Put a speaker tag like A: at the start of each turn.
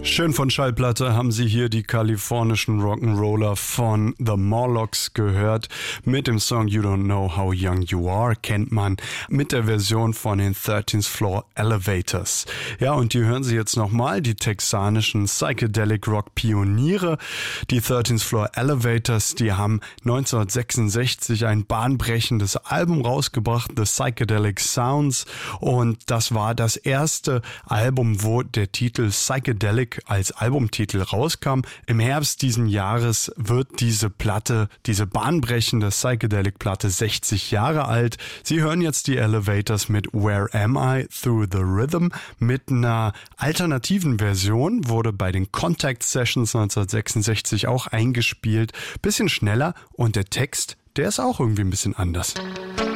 A: Schön von Schallplatte haben Sie hier die kalifornischen Rock'n'Roller von The Morlocks gehört. Mit dem Song You Don't Know How Young You Are kennt man mit der Version von den 13th Floor Elevators. Ja, und die hören Sie jetzt nochmal, die texanischen Psychedelic Rock Pioniere. Die 13th Floor Elevators, die haben 1966 ein bahnbrechendes Album rausgebracht, The Psychedelic Sounds. Und das war das erste Album, wo der Titel Psychedelic als Albumtitel rauskam. Im Herbst diesen Jahres wird diese bahnbrechende Psychedelic-Platte 60 Jahre alt. Sie hören jetzt die Elevators mit Where Am I Through the Rhythm mit einer alternativen Version, wurde bei den Contact Sessions 1966 auch eingespielt. Bisschen schneller und der Text, der ist auch irgendwie ein bisschen anders.